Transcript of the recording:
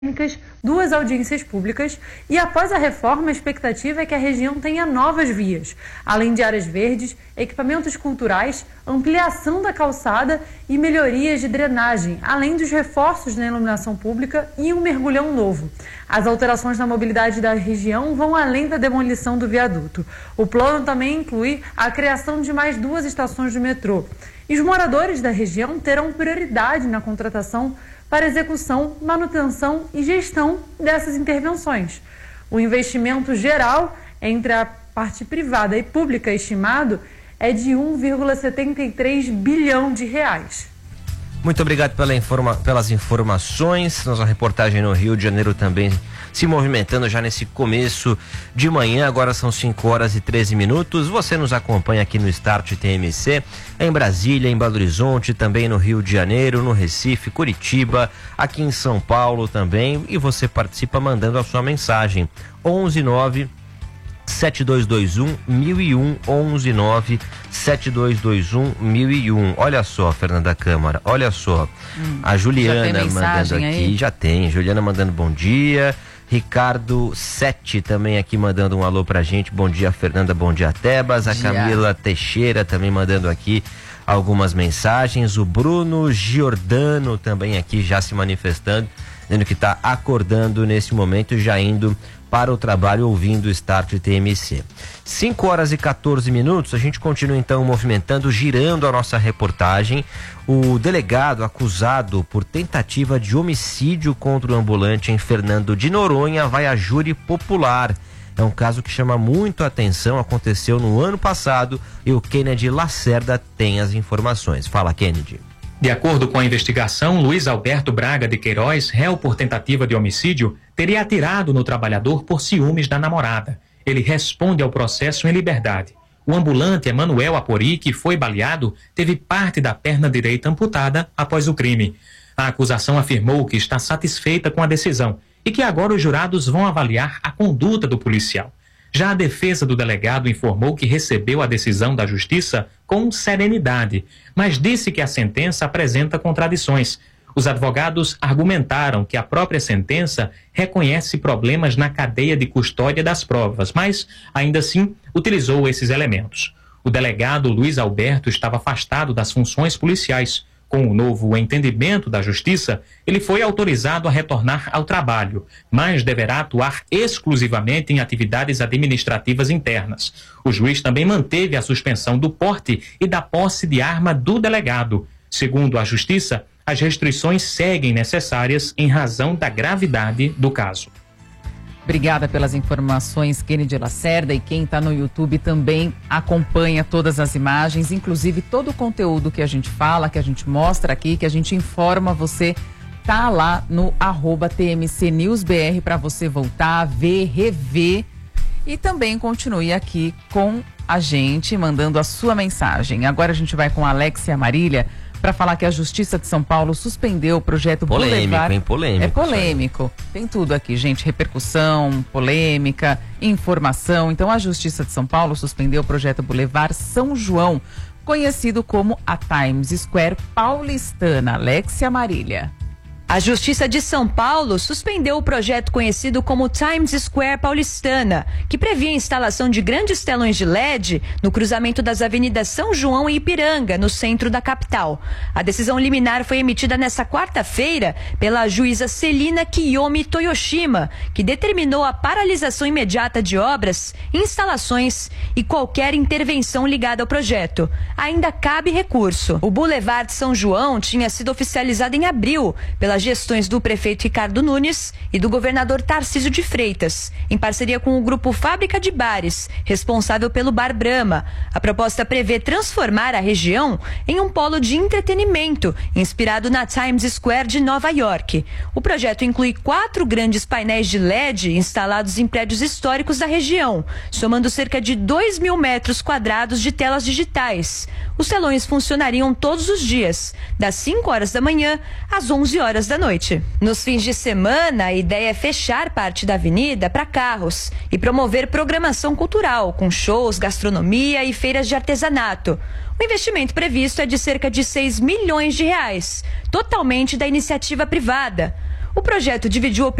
2 audiências públicas e, após a reforma, a expectativa é que a região tenha novas vias, além de áreas verdes, equipamentos culturais, ampliação da calçada e melhorias de drenagem, além dos reforços na iluminação pública e um mergulhão novo. As alterações na mobilidade da região vão além da demolição do viaduto. O plano também inclui a criação de mais 2 estações de metrô. E os moradores da região terão prioridade na contratação para execução, manutenção e gestão dessas intervenções. O investimento geral entre a parte privada e pública estimado é de 1,73 bilhão de reais. Muito obrigado pelas informações. Nossa reportagem no Rio de Janeiro também se movimentando já nesse começo de manhã. Agora são 5h13. Você nos acompanha aqui no Start TMC, em Brasília, em Belo Horizonte, também no Rio de Janeiro, no Recife, Curitiba, aqui em São Paulo também. E você participa mandando a sua mensagem. 119-7221-1001, 119-7221-1001. Olha só, Fernanda Câmara, olha só. A Juliana mandando aqui, aí? Já tem. Juliana mandando bom dia. Ricardo Sete também aqui mandando um alô pra gente. Bom dia, Fernanda, bom dia, Tebas. A Camila Teixeira também mandando aqui algumas mensagens. O Bruno Giordano também aqui já se manifestando, dizendo que tá acordando nesse momento, já indo para o trabalho ouvindo o Start TMC. 5h14, a gente continua então movimentando, girando a nossa reportagem. O delegado acusado por tentativa de homicídio contra o ambulante em Fernando de Noronha vai a júri popular. É um caso que chama muito a atenção, aconteceu no ano passado e o Kennedy Lacerda tem as informações. Fala, Kennedy. De acordo com a investigação, Luiz Alberto Braga de Queiroz, réu por tentativa de homicídio, teria atirado no trabalhador por ciúmes da namorada. Ele responde ao processo em liberdade. O ambulante Emanuel Apori, que foi baleado, teve parte da perna direita amputada após o crime. A acusação afirmou que está satisfeita com a decisão e que agora os jurados vão avaliar a conduta do policial. Já a defesa do delegado informou que recebeu a decisão da justiça com serenidade, mas disse que a sentença apresenta contradições. Os advogados argumentaram que a própria sentença reconhece problemas na cadeia de custódia das provas, mas, ainda assim, utilizou esses elementos. O delegado Luiz Alberto estava afastado das funções policiais. Com o novo entendimento da Justiça, ele foi autorizado a retornar ao trabalho, mas deverá atuar exclusivamente em atividades administrativas internas. O juiz também manteve a suspensão do porte e da posse de arma do delegado. Segundo a Justiça, as restrições seguem necessárias em razão da gravidade do caso. Obrigada pelas informações, Kennedy Lacerda, e quem está no YouTube também acompanha todas as imagens, inclusive todo o conteúdo que a gente fala, que a gente mostra aqui, que a gente informa, você tá lá no @TMCNewsBR para você voltar, ver, rever e também continue aqui com a gente, mandando a sua mensagem. Agora a gente vai com a Alexia Marília para falar que a Justiça de São Paulo suspendeu o projeto Boulevard. Polêmico. É polêmico. Tem tudo aqui, gente. Repercussão, polêmica, informação. Então, a Justiça de São Paulo suspendeu o projeto Boulevard São João, conhecido como a Times Square paulistana. Alexia Marília. A Justiça de São Paulo suspendeu o projeto conhecido como Times Square paulistana, que previa a instalação de grandes telões de LED no cruzamento das avenidas São João e Ipiranga, no centro da capital. A decisão liminar foi emitida nesta quarta-feira pela juíza Celina Kiyomi Toyoshima, que determinou a paralisação imediata de obras, instalações e qualquer intervenção ligada ao projeto. Ainda cabe recurso. O Boulevard São João tinha sido oficializado em abril pelas gestões do prefeito Ricardo Nunes e do governador Tarcísio de Freitas, em parceria com o grupo Fábrica de Bares, responsável pelo Bar Brahma. A proposta prevê transformar a região em um polo de entretenimento, inspirado na Times Square de Nova York. O projeto inclui 4 grandes painéis de LED instalados em prédios históricos da região, somando cerca de 2.000 metros quadrados de telas digitais. Os telões funcionariam todos os dias, das 5 horas da manhã às 11 horas da noite. Nos fins de semana, a ideia é fechar parte da avenida para carros e promover programação cultural, com shows, gastronomia e feiras de artesanato. O investimento previsto é de cerca de 6 milhões de reais, totalmente da iniciativa privada. O projeto dividiu